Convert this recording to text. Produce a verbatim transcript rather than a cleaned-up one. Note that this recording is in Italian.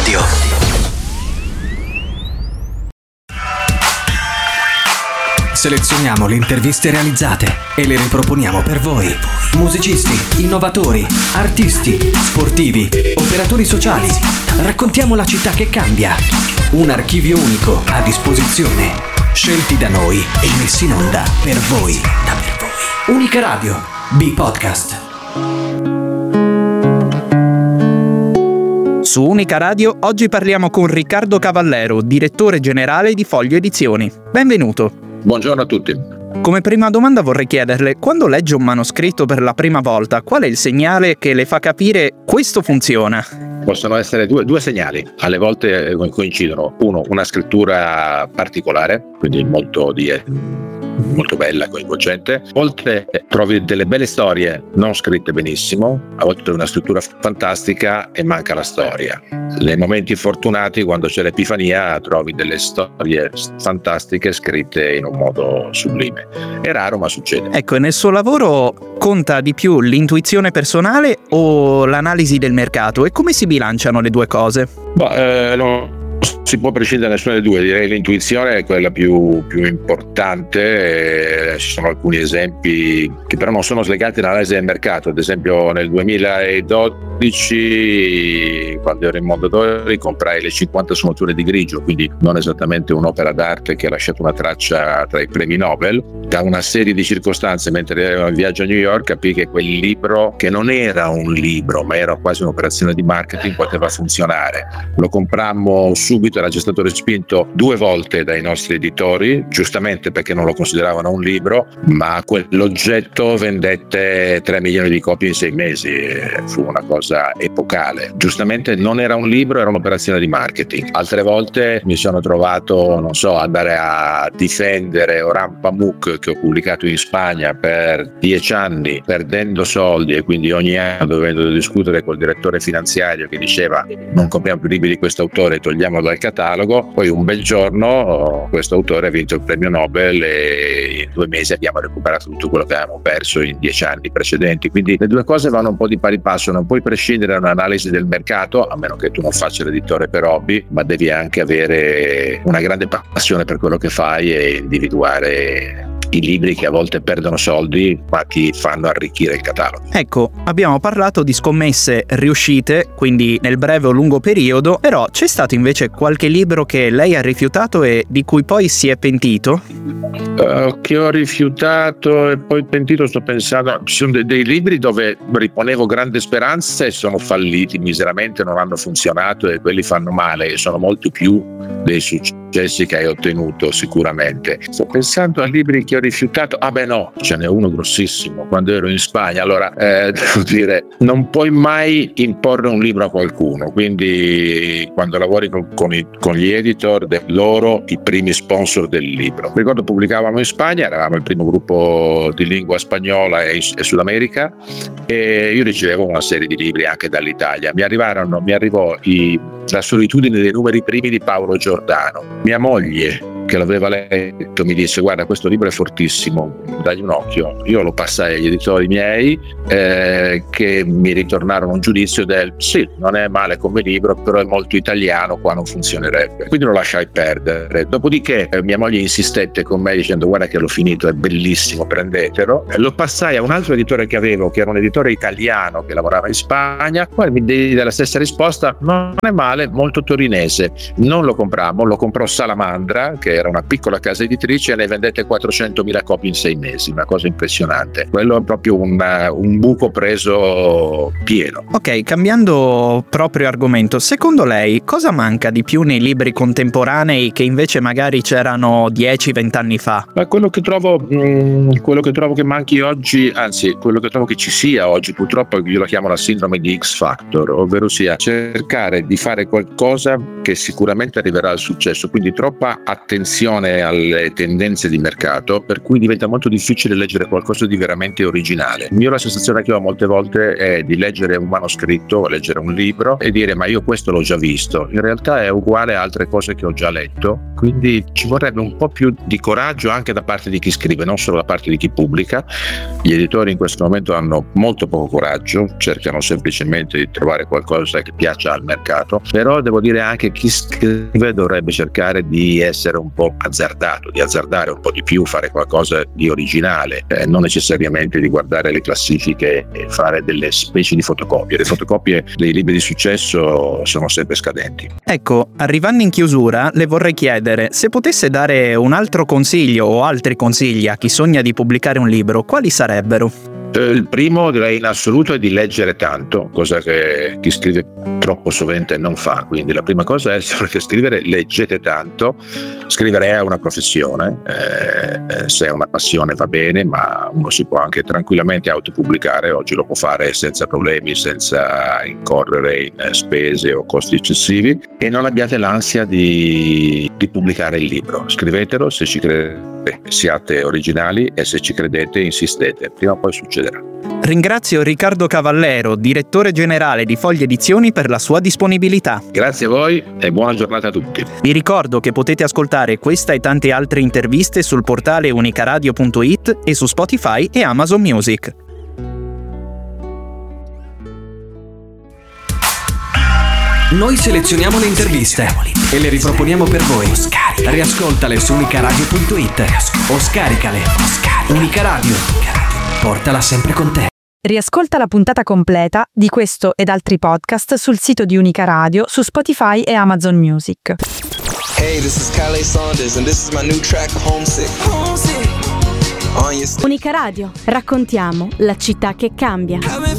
Radio. Selezioniamo le interviste realizzate e le riproponiamo per voi. Musicisti, innovatori, artisti, sportivi, operatori sociali. Raccontiamo la città che cambia. Un archivio unico a disposizione. Scelti da noi e messi in onda per voi. Da per voi. Unica Radio. B-Podcast. Su Unica Radio oggi parliamo con Riccardo Cavallero, direttore generale di Foglio Edizioni. Benvenuto. Buongiorno a tutti. Come prima domanda vorrei chiederle, quando legge un manoscritto per la prima volta, qual è il segnale che le fa capire questo funziona? Possono essere due, due segnali, alle volte coincidono. Uno, una scrittura particolare, quindi molto di... molto bella, coinvolgente. Oltre trovi delle belle storie non scritte benissimo, a volte una scrittura fantastica e manca la storia. Nei momenti fortunati, quando c'è l'epifania, trovi delle storie fantastiche scritte in un modo sublime. È raro, ma succede. Ecco, e nel suo lavoro conta di più l'intuizione personale o l'analisi del mercato? E come si bilanciano le due cose? Beh, eh, no. Si può prescindere da nessuna delle due, direi l'intuizione è quella più, più importante. Ci sono alcuni esempi che però non sono slegati all'analisi del mercato. Ad esempio nel duemiladodici, quando ero in Mondadori, comprai le cinquanta sfumature di grigio, quindi non esattamente un'opera d'arte che ha lasciato una traccia tra i premi Nobel. Da una serie di circostanze, mentre ero in viaggio a New York, capii che quel libro, che non era un libro ma era quasi un'operazione di marketing, poteva funzionare. Lo comprammo subito, era già stato respinto due volte dai nostri editori, giustamente perché non lo consideravano un libro, ma quell'oggetto vendette tre milioni di copie in sei mesi. Fu una cosa epocale. Giustamente non era un libro, era un'operazione di marketing. Altre volte mi sono trovato, non so, andare a difendere Orhan Pamuk, che ho pubblicato in Spagna per dieci anni, perdendo soldi, e quindi ogni anno dovendo discutere col direttore finanziario che diceva non compriamo più libri di questo autore, togliamolo dal catalogo. Poi un bel giorno questo autore ha vinto il premio Nobel e in due mesi abbiamo recuperato tutto quello che avevamo perso in dieci anni precedenti. Quindi le due cose vanno un po' di pari passo, non puoi prescindere da un'analisi del mercato, a meno che tu non faccia l'editore per hobby, ma devi anche avere una grande passione per quello che fai e individuare i libri che a volte perdono soldi ma ti fanno arricchire il catalogo. Ecco, abbiamo parlato di scommesse riuscite, quindi nel breve o lungo periodo, però c'è stato invece qualche libro che lei ha rifiutato e di cui poi si è pentito? Uh, che ho rifiutato e poi pentito, sto pensando, ci sono dei, dei libri dove riponevo grande speranza e sono falliti miseramente, non hanno funzionato, e quelli fanno male e sono molto più dei successi che hai ottenuto sicuramente. Sto pensando a libri che ho rifiutato. Ah beh no, ce n'è uno grossissimo quando ero in Spagna. Allora eh, devo dire, non puoi mai imporre un libro a qualcuno, quindi quando lavori con, con, i, con gli editor, de, loro i primi sponsor del libro. Ricordo pubblicavamo in Spagna, eravamo il primo gruppo di lingua spagnola e, e Sud America, e io ricevevo una serie di libri anche dall'Italia. Mi arrivarono, mi arrivò i, La solitudine dei numeri primi di Paolo Giordano. Mia moglie, che l'aveva letto, mi disse: guarda, questo libro è fortissimo, dagli un occhio. Io lo passai agli editori miei, eh, che mi ritornarono un giudizio del sì, non è male come libro, però è molto italiano, qua non funzionerebbe. Quindi lo lasciai perdere. Dopodiché eh, mia moglie insistette con me dicendo: guarda che l'ho finito, è bellissimo, prendetelo. E lo passai a un altro editore che avevo, che era un editore italiano che lavorava in Spagna. Poi mi diede la stessa risposta: non è male, molto torinese. Non lo comprammo, lo comprò Salamandra, che era una piccola casa editrice, e ne vendette quattrocentomila copie in sei mesi, una cosa impressionante. Quello è proprio un, un buco preso pieno. Ok, cambiando proprio argomento, secondo lei cosa manca di più nei libri contemporanei che invece magari c'erano dieci venti anni fa? Ma quello che trovo mh, quello che trovo che manchi oggi, anzi quello che trovo che ci sia oggi, purtroppo io lo chiamo la sindrome di X Factor, ovvero sia cercare di fare qualcosa che sicuramente arriverà al successo, quindi troppa attenzione attenzione alle tendenze di mercato, per cui diventa molto difficile leggere qualcosa di veramente originale. Io la sensazione che ho molte volte è di leggere un manoscritto, leggere un libro e dire ma io questo l'ho già visto, in realtà è uguale a altre cose che ho già letto, quindi ci vorrebbe un po' più di coraggio anche da parte di chi scrive, non solo da parte di chi pubblica. Gli editori in questo momento hanno molto poco coraggio, cercano semplicemente di trovare qualcosa che piaccia al mercato, però devo dire anche chi scrive dovrebbe cercare di essere un po' azzardato, di azzardare un po' di più, fare qualcosa di originale, eh, non necessariamente di guardare le classifiche e fare delle specie di fotocopie. Le fotocopie dei libri di successo sono sempre scadenti. Ecco, arrivando in chiusura, le vorrei chiedere se potesse dare un altro consiglio o altri consigli a chi sogna di pubblicare un libro, quali sarebbero? Il primo, direi in assoluto, è di leggere tanto, cosa che chi scrive troppo sovente non fa. Quindi la prima cosa è, se volete scrivere, leggete tanto. Scrivere è una professione, eh, se è una passione va bene, ma uno si può anche tranquillamente autopubblicare. Oggi lo può fare senza problemi, senza incorrere in spese o costi eccessivi, e non abbiate l'ansia di, di pubblicare il libro. Scrivetelo se ci credete, siate originali, e se ci credete insistete, prima o poi succederà. Ringrazio Riccardo Cavallero, direttore generale di Foglia Edizioni, per la sua disponibilità. Grazie a voi e buona giornata a tutti. Vi ricordo che potete ascoltare questa e tante altre interviste sul portale unicaradio punto it e su Spotify e Amazon Music. Noi selezioniamo le interviste e le riproponiamo per voi. Riascoltale su unicaradio punto it o scaricale. Unica Radio, portala sempre con te. Riascolta la puntata completa di questo ed altri podcast sul sito di Unica Radio, su Spotify e Amazon Music. Hey, this is Kyle Saunders and this is my new track Homesick. Homesick. Unica Radio, raccontiamo la città che cambia.